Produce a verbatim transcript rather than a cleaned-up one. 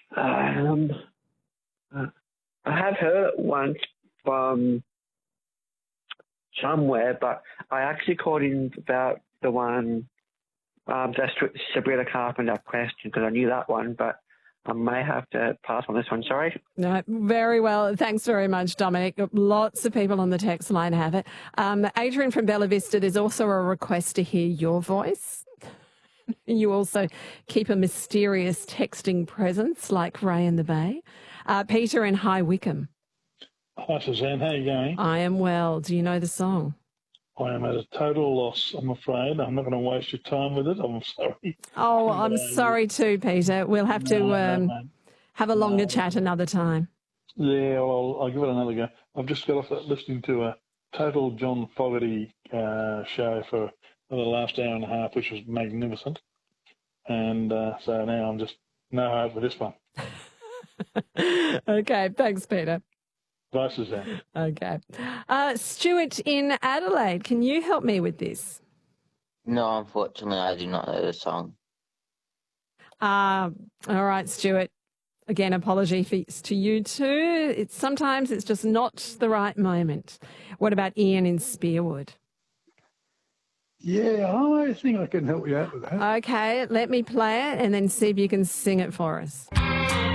Um, uh, I have heard it once from somewhere, but I actually called in about the one, um, the Sabrina Carpenter question, because I knew that one, but I may have to pass on this one. Sorry. No, very well. Thanks very much, Dominic. Lots of people on the text line have it. Um, Adrian from Bella Vista, there's also a request to hear your voice. You also keep a mysterious texting presence like Ray in the Bay. Uh, Peter in High Wycombe. Hi, Suzanne. How are you going? I am well. Do you know the song? I am at a total loss, I'm afraid. I'm not going to waste your time with it. I'm sorry. Oh, I'm sorry too, Peter. We'll have to No, um, no, no. have a longer No. chat another time. Yeah, well, I'll, I'll give it another go. I've just got off that listening to a total John Fogerty uh, show for, for the last hour and a half, which was magnificent. And uh, so now I'm just no hope with this one. Okay, thanks, Peter. Bye, Suzanne. Okay. Uh, Stuart in Adelaide, can you help me with this? No, unfortunately, I do not know the song. Uh, all right, Stuart. Again, apologies to you too. It's sometimes it's just not the right moment. What about Ian in Spearwood? Yeah, I think I can help you out with that. Okay, let me play it and then see if you can sing it for us.